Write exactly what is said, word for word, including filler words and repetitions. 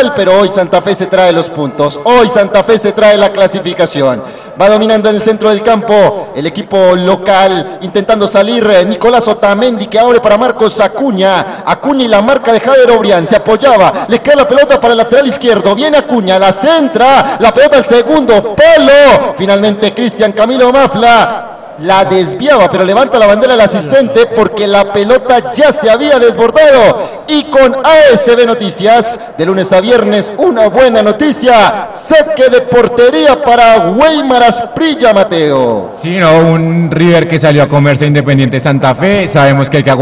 local, pero hoy Santa Fe se trae los puntos. Hoy Santa Fe se trae la clasificación. Va dominando en el centro del campo el equipo local, intentando salir Nicolás Otamendi, que abre para Marcos Acuña. Acuña y la marca de Jader Obrián, se apoyaba, le queda la pelota para el lateral izquierdo, viene Acuña, la centra, la pelota al segundo palo. Finalmente Cristian Camilo Mafla la desviaba, pero levanta la bandera el asistente porque la pelota ya se había desbordado. Y con A S B Noticias, de lunes a viernes, una buena noticia: saque de portería para Weimar Asprilla, Mateo. Sí, no, un River que salió a comerse Independiente Santa Fe. Sabemos que hay que aguantar